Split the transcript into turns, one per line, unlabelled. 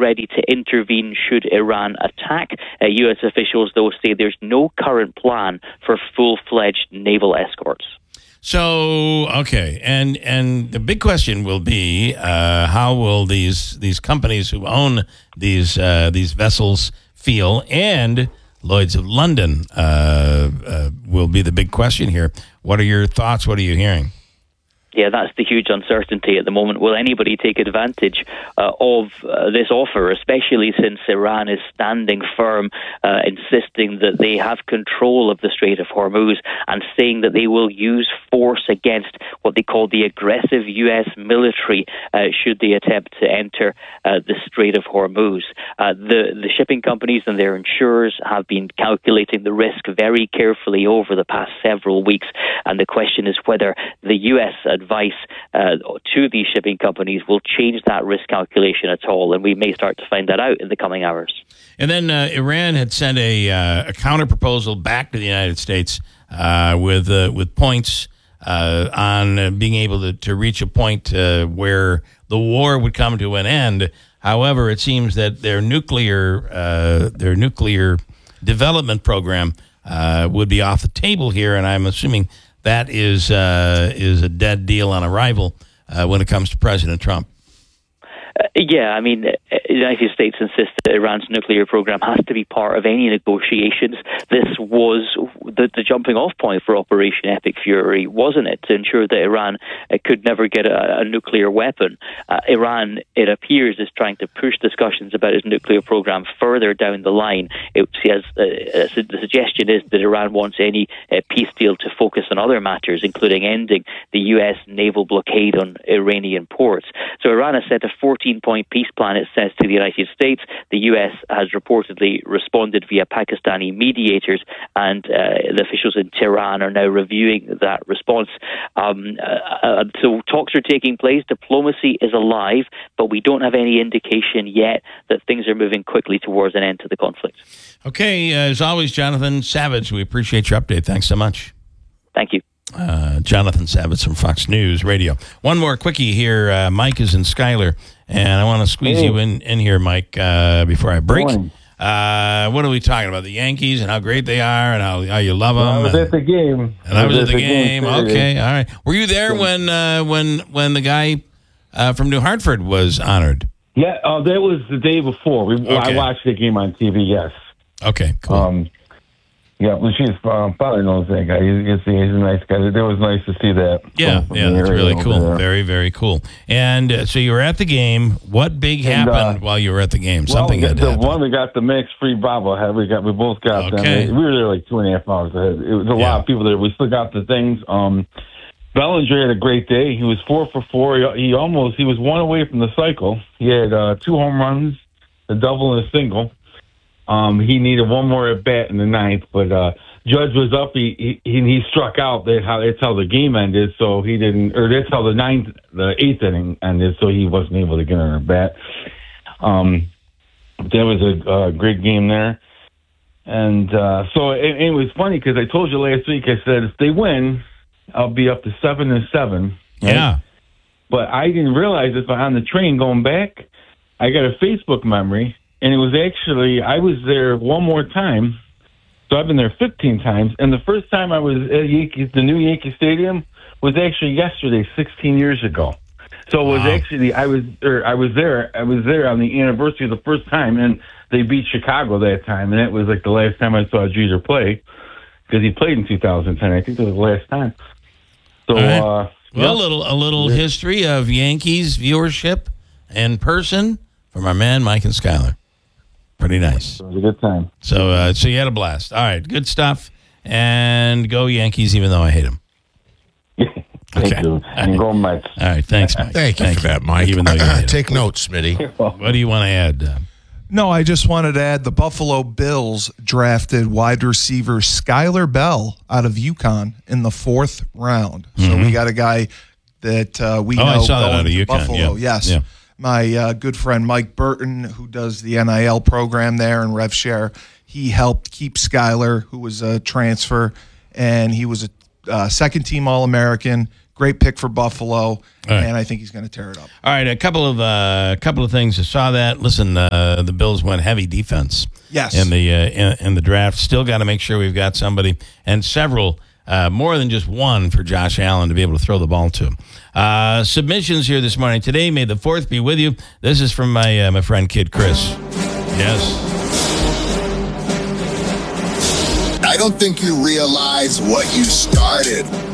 ready to intervene should Iran attack. U.S. officials, though, say there's no current plan for full-fledged naval escorts.
So, okay, and the big question will be how will these companies who own these vessels feel, and Lloyd's of London will be the big question here. What are your thoughts? What are you hearing?
Yeah, that's the huge uncertainty at the moment. Will anybody take advantage of this offer, especially since Iran is standing firm, insisting that they have control of the Strait of Hormuz and saying that they will use force against what they call the aggressive U.S. military should they attempt to enter the Strait of Hormuz. The shipping companies and their insurers have been calculating the risk very carefully over the past several weeks, and the question is whether the U.S. advice to these shipping companies will change that risk calculation at all, and we may start to find that out in the coming hours.
And then Iran had sent a counter proposal back to the United States with points on being able to reach a point where the war would come to an end. However, it seems that their nuclear development program would be off the table here, and I'm assuming that is a dead deal on arrival when it comes to President Trump.
Yeah, I mean, the United States insists that Iran's nuclear program has to be part of any negotiations. This was the jumping-off point for Operation Epic Fury, wasn't it, to ensure that Iran could never get a nuclear weapon. Iran, it appears, is trying to push discussions about its nuclear program further down the line. The suggestion is that Iran wants any peace deal to focus on other matters, including ending the U.S. naval blockade on Iranian ports. So Iran has set a 14-point peace plan, it says, to the United States. The U.S. has reportedly responded via Pakistani mediators, and the officials in Tehran are now reviewing that response. So talks are taking place. Diplomacy is alive, but we don't have any indication yet that things are moving quickly towards an end to the conflict.
Okay, as always, Jonathan Savage, we appreciate your update. Thanks so much.
Thank you.
Jonathan Savitz from Fox News Radio. One more quickie here. Mike is in Schuyler, and I want to squeeze you in here, Mike, before I break. What are we talking about? The Yankees and how great they are and how you love them.
I was at the game.
And I was at the game. Okay, all right. Were you there when the guy from New Hartford was honored?
Yeah, that was the day before. I watched the game on TV, yes.
Okay, cool.
Yeah, well, she's probably knows that guy. He's a nice guy. It was nice to see that.
Yeah, that's really cool. Very, very cool. And so you were at the game. What big happened while you were at the game? Something had happened.
One, we got the Max Free bobblehead. We both got them. We were there like 2.5 hours ahead. It was a lot of people there. We still got the things. Bellinger had a great day. He was 4 for 4. He was one away from the cycle. He had 2 home runs, a double and a single. He needed one more at bat in the 9th, but Judge was up. He struck out. That's how the game ended. So he didn't, or that's how the 8th inning ended. So he wasn't able to get on a bat. That was a great game there, and so it was funny because I told you last week. I said if they win, I'll be up to 7-7. Right?
Yeah,
but I didn't realize this. On the train going back, I got a Facebook memory. And it was actually, I was there one more time. So I've been there 15 times. And the first time I was at the new Yankee Stadium was actually yesterday, 16 years ago. So it was actually, I was there on the anniversary of the first time. And they beat Chicago that time. And that was like the last time I saw Jeter play. Because he played in 2010. I think it was the last time. So,
a little history of Yankees viewership in person from our man, Mike and Schuyler. Pretty nice.
It was a good time.
So you had a blast. All right, good stuff. And go Yankees, even though I hate them.
Thank you. And go Mets.
All right, thanks, Mike.
Thank you for that, Mike.
Even though you hate
Take notes, Smitty.
What do you want to add?
No, I just wanted to add the Buffalo Bills drafted wide receiver Schuyler Bell out of UConn in the 4th round. So we got a guy that we know.
I saw that out of UConn.
Buffalo, yes.
Yeah.
My good friend Mike Burton, who does the NIL program there in RevShare, he helped keep Schuyler, who was a transfer, and he was a second-team All-American, Great pick for Buffalo, and I think he's going to tear it up.
All right, a couple of things. I saw that. Listen, the Bills went heavy defense.
Yes.
In the draft. Still got to make sure we've got somebody and several, more than just one for Josh Allen to be able to throw the ball to. Submissions here this morning. Today, may the 4th be with you. This is from my friend Kid Chris. Yes.
I don't think you realize what you started.